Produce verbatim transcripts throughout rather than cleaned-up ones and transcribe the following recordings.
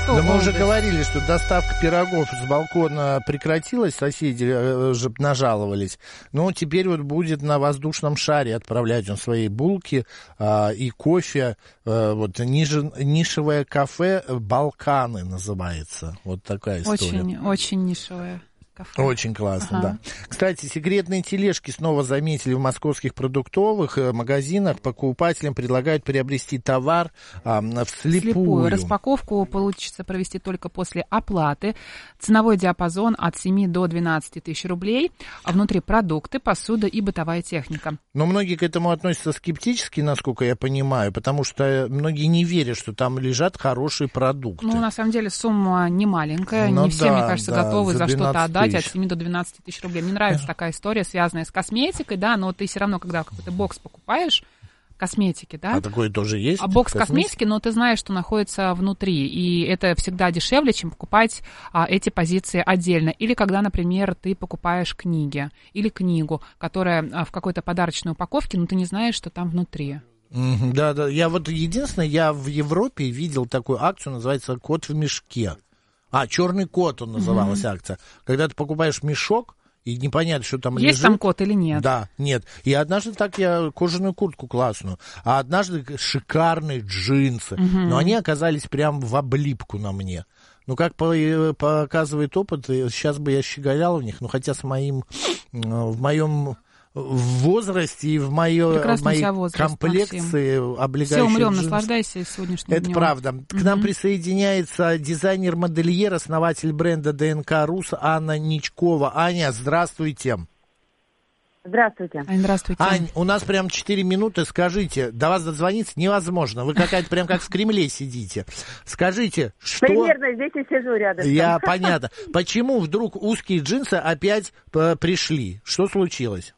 что Да мы уже голубь? говорили, что доставка пирогов с балкона прекратилась, соседи э, же нажаловались. Но теперь вот будет на воздушном шаре отправлять он свои булки э, и кофе. Э, вот ниже, нишевое кафе «Балканы» называется. Вот такая история. Очень, очень нишевое кафе. Очень классно, Ага. да. Кстати, секретные тележки снова заметили в московских продуктовых э, магазинах. Покупателям предлагают приобрести товар а, вслепую. Вслепую. Распаковку получится провести только после оплаты. Ценовой диапазон от семи до двенадцати тысяч рублей. А внутри продукты, посуда и бытовая техника. Но многие к этому относятся скептически, насколько я понимаю, потому что многие не верят, что там лежат хорошие продукты. Ну, на самом деле, сумма не маленькая. Ну не все, да, мне кажется, да, готовы за за что-то двенадцать отдать тысяч. от семи до двенадцати тысяч рублей. Мне нравится такая история, связанная с косметикой, да, но ты все равно, когда какой-то бокс покупаешь, косметики, да? А такое тоже есть? А бокс Косметики? косметики, но ты знаешь, что находится внутри, и это всегда дешевле, чем покупать а, эти позиции отдельно. Или когда, например, ты покупаешь книги или книгу, которая а, в какой-то подарочной упаковке, но ты не знаешь, что там внутри. Мгм, да, да. Я вот единственное, я в Европе видел такую акцию, называется «Кот в мешке». А, «Черный кот» он называлась Мгм. акция. Когда ты покупаешь мешок, и непонятно, что там Есть лежит. там кот или нет? Да, нет. И однажды так я кожаную куртку классную, а однажды шикарные джинсы. Мгм. Но они оказались прям в облипку на мне. Ну, как по- показывает опыт, сейчас бы я щеголял в них, ну, хотя с моим, э, в моем возрасте и в, моё, в Прекрасный у моей тебя возраст, комплекции облегающих Все умрем, джинсы. наслаждайся сегодняшним Это днем. правда. К Мгм. нам присоединяется дизайнер-модельер, основатель бренда ДНК Рус Анна Ничкова. Аня, здравствуйте. Здравствуйте. Ань, здравствуйте. Ань, у нас прям четыре минуты. Скажите, до вас дозвониться невозможно. Вы какая-то прям как в Кремле сидите. Скажите, что... Примерно здесь и сижу рядом. Я, понятно. Почему вдруг узкие джинсы опять э, пришли? Что случилось?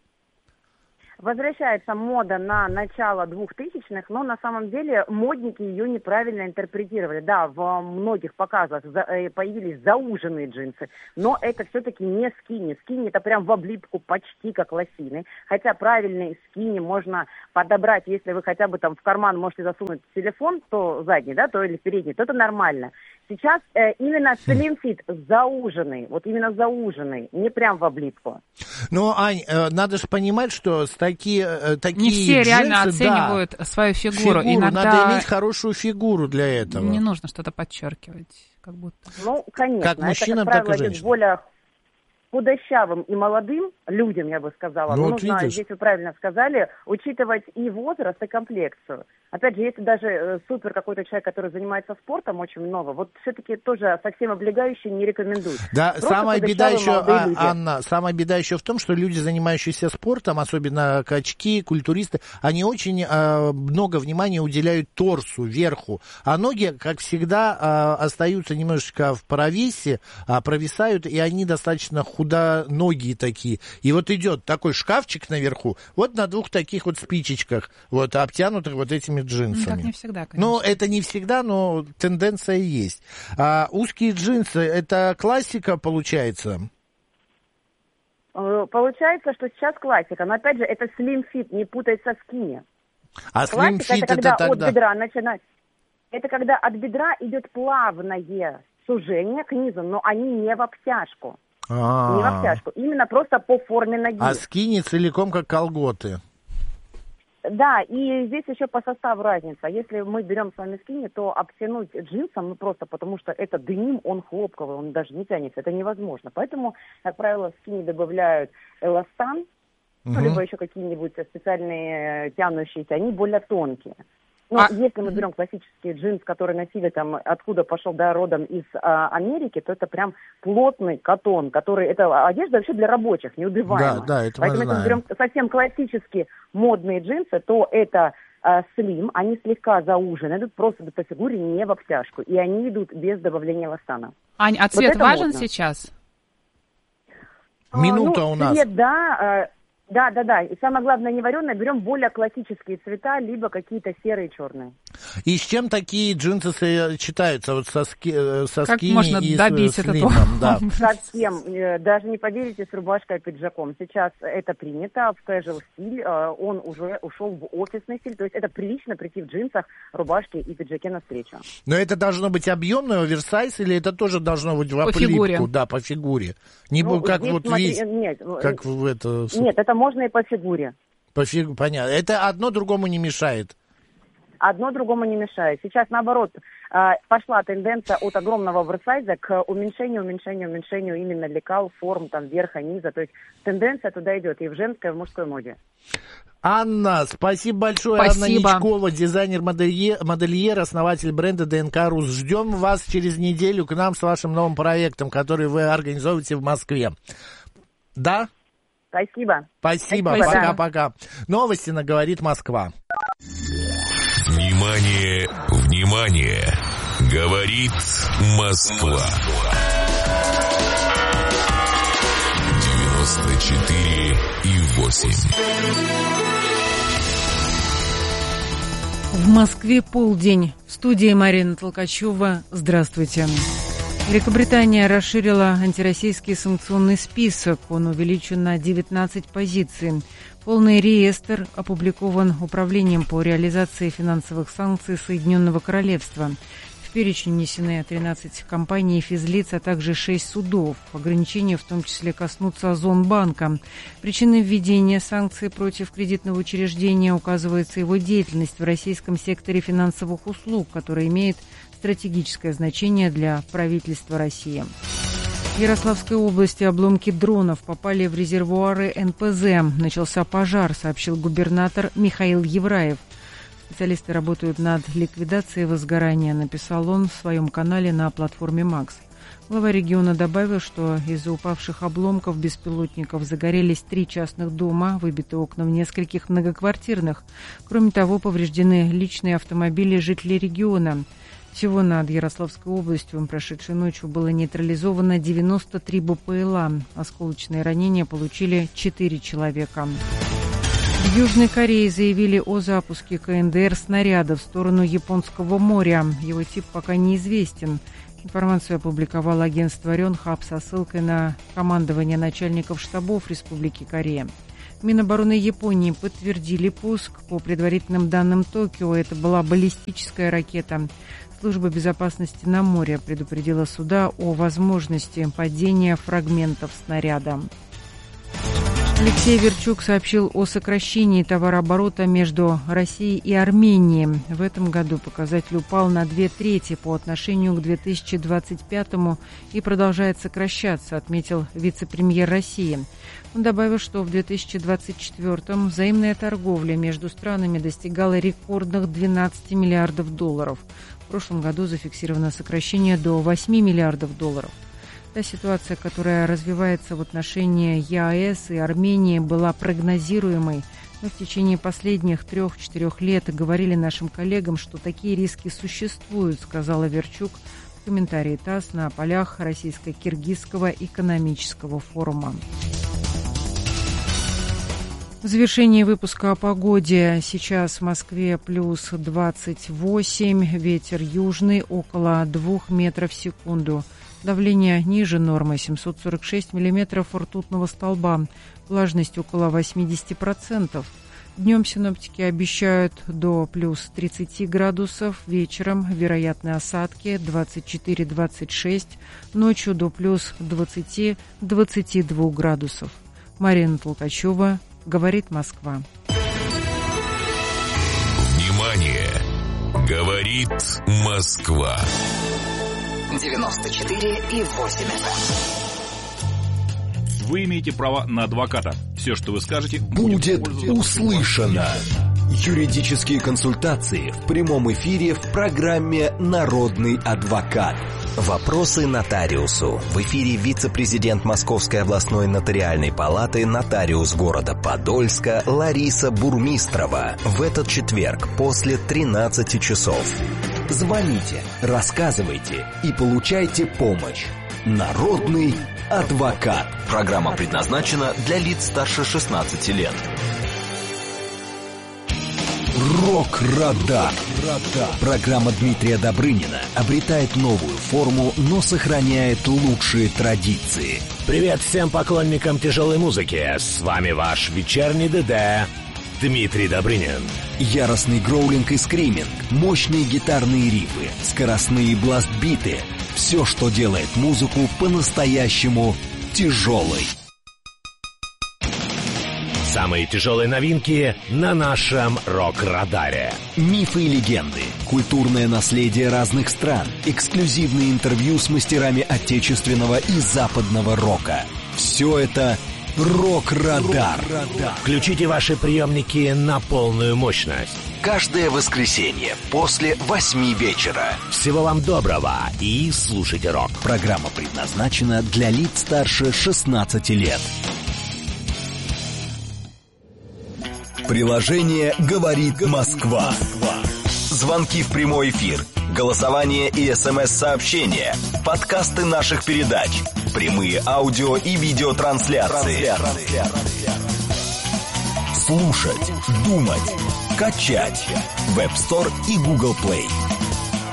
Возвращается мода на начало двухтысячных, но на самом деле модники ее неправильно интерпретировали. Да, в многих показах за- э, появились зауженные джинсы, но это все-таки не скини. Скини это прям в облипку почти как лосины. Хотя правильные скини можно подобрать, если вы хотя бы там в карман можете засунуть телефон, то задний, да, то или передний, то это нормально. Сейчас э, именно slim fit зауженный, вот именно зауженный, не прям в облипку. Ну, Ань, э, надо же понимать, что с таки, э, такие Не все джинсы, реально да, оценивают свою фигуру. фигуру. Иногда Надо иметь хорошую фигуру для этого. не нужно что-то подчеркивать, как будто. Ну, конечно. Как мужчинам, это, как так и правило, идет женщинам. более худощавым и молодым людям, я бы сказала. Ну, Но вот нужно, видишь. здесь вы правильно сказали, учитывать и возраст, и комплекцию. Опять же, если даже э, супер какой-то человек, который занимается спортом очень много, вот все-таки тоже совсем облегающий не рекомендуют. Да, Просто самая беда худощавые еще, молодые а, люди. Анна, самая беда еще в том, что люди, занимающиеся спортом, особенно качки, культуристы, они очень а, много внимания уделяют торсу, верху, а ноги, как всегда, а, остаются немножечко в провесе, а, провисают, и они достаточно худоногие такие. И вот идет такой шкафчик наверху, вот на двух таких вот спичечках, вот обтянутых вот этими Ну, джинсами. так не всегда, конечно. Ну, это не всегда, но тенденция есть. А узкие джинсы, это классика получается? Э, Получается, что сейчас классика, но опять же, это slim fit, не путать со скини. А slim Классика fit это когда это от тогда... бедра начинать. Это когда от бедра идет плавное сужение к низу, но они не в обтяжку. Не в А, обтяжку, именно просто по форме ноги. а скини целиком как колготы. Да, и здесь еще по составу разница. Если мы берем с вами скини, то обтянуть джинсом, ну просто потому что это деним, он хлопковый, он даже не тянется, это невозможно. Поэтому, как правило, в скини добавляют эластан, ну, Мгм. либо еще какие-нибудь специальные э, тянущиеся, они более тонкие. Но А- если мы берем классический джинс, который носили там, откуда пошел, да, родом из а, Америки, то это прям плотный катон, который, это одежда вообще для рабочих, неубиваемая. Да, да, это мы Поэтому если мы знаем. берем совсем классические модные джинсы, то это а, слим, они слегка заужены, идут просто по фигуре, не в обтяжку, и они идут без добавления эластана. Ань, а цвет это важен модно. сейчас? Минута А, ну, у нас. Цвет, да, а, Да, да, да. И самое главное, не вареное, берем более классические цвета, либо какие-то серые, черные. И с чем такие джинсы сочетаются? Вот со, ски, со как скини можно и добить с этого? слимом, да. Совсем. Даже не поверите, с рубашкой и пиджаком. Сейчас это принято в casual стиль. Он уже ушел в офисный стиль. То есть это прилично прийти в джинсах, рубашке и пиджаке навстречу. Но это должно быть объемный оверсайз или это тоже должно быть в по оплипку? Фигуре. Да, по фигуре. Не ну, как вот смотри, весь, нет, как в это... Нет, это можно и по фигуре. По фигуре, понятно. Это одно другому не мешает. Одно другому не мешает. Сейчас, наоборот, пошла тенденция от огромного оверсайза к уменьшению, уменьшению, уменьшению именно лекал, форм, там, верха, низа. То есть тенденция туда идет и в женской, и в мужской моде. Анна, спасибо большое. Спасибо. Анна Ничкова, дизайнер-модельер, модельер, основатель бренда ДНК Рус. Ждем вас через неделю к нам с вашим новым проектом, который вы организовываете в Москве. Да? Спасибо. Спасибо. Спасибо. Пока-пока. Новости на «Говорит Москва». Внимание, внимание! Говорит Москва. девяносто четыре и восемь. В Москве полдень. В студии Марина Толкачева. Здравствуйте. Великобритания расширила антироссийский санкционный список. Он увеличен на девятнадцать позиций. Полный реестр опубликован Управлением по реализации финансовых санкций Соединенного Королевства. В перечень внесены тринадцать компаний и физлиц, а также шесть судов. Ограничения в том числе коснутся Озонбанка. Причиной введения санкций против кредитного учреждения указывается его деятельность в российском секторе финансовых услуг, который имеет стратегическое значение для правительства России. В Ярославской области обломки дронов попали в резервуары эн пэ зэ. Начался пожар, сообщил губернатор Михаил Евраев. Специалисты работают над ликвидацией возгорания, написал он в своем канале на платформе «Макс». Глава региона добавил, что из-за упавших обломков беспилотников загорелись три частных дома, выбиты окна в нескольких многоквартирных. Кроме того, повреждены личные автомобили жителей региона. Всего над Ярославской областью прошедшей ночью было нейтрализовано девяносто три бэ пэ эл а. Осколочные ранения получили четыре человека. В Южной Корее заявили о запуске ка эн дэ эр снаряда в сторону Японского моря. Его тип пока неизвестен. Информацию опубликовало агентство Рёнхап со ссылкой на командование начальников штабов Республики Корея. Минобороны Японии подтвердили пуск. По предварительным данным Токио, это была баллистическая ракета. Служба безопасности на море предупредила суда о возможности падения фрагментов снаряда. Алексей Верчук сообщил о сокращении товарооборота между Россией и Арменией. В этом году показатель упал на две трети по отношению к две тысячи двадцать пятому и продолжает сокращаться, отметил вице-премьер России. Он добавил, что в две тысячи двадцать четвёртом взаимная торговля между странами достигала рекордных двенадцати миллиардов долларов. В прошлом году зафиксировано сокращение до восьми миллиардов долларов. Та ситуация, которая развивается в отношении е а эс и Армении, была прогнозируемой, но в течение последних трех-четырех лет говорили нашим коллегам, что такие риски существуют, сказала Верчук в комментарии ТАСС на полях Российско-Киргизского экономического форума. В завершении выпуска о погоде. Сейчас в Москве плюс двадцать восемь, ветер южный около двух метров в секунду. Давление ниже нормы семьсот сорок шесть миллиметров ртутного столба. Влажность около восемьдесят процентов. Днем синоптики обещают до плюс тридцати градусов. Вечером вероятны осадки двадцать четыре - двадцать шесть. Ночью до плюс двадцати - двадцати двух градусов. Марина Толкачева. Говорит Москва. Внимание! Говорит Москва. девяносто четыре и восемь эф эм. Вы имеете право на адвоката. Все, что вы скажете, будет услышано. Юридические консультации в прямом эфире в программе «Народный адвокат». Вопросы нотариусу. В эфире вице-президент Московской областной нотариальной палаты, нотариус города Подольска Лариса Бурмистрова. В этот четверг после тринадцати часов. Звоните, рассказывайте и получайте помощь. Народный адвокат. Программа предназначена для лиц старше шестнадцати лет. Рок-радар. Программа Дмитрия Добрынина обретает новую форму, но сохраняет лучшие традиции. Привет всем поклонникам тяжелой музыки. С вами ваш вечерний ДД Дмитрий Добрынин. Яростный гроулинг и скриминг, мощные гитарные рифы, скоростные бласт-биты. Все, что делает музыку по-настоящему тяжелой. Самые тяжелые новинки на нашем рок-радаре. Мифы и легенды, культурное наследие разных стран, эксклюзивные интервью с мастерами отечественного и западного рока. Все это рок-радар. Включите ваши приемники на полную мощность. Каждое воскресенье после восьми вечера. Всего вам доброго и слушайте рок. Программа предназначена для лиц старше шестнадцати лет. Приложение «Говорит Москва». Звонки в прямой эфир, голосование и смс-сообщения, подкасты наших передач, прямые аудио и видеотрансляции. Слушать, думать, качать. Веб-стор и Google Play.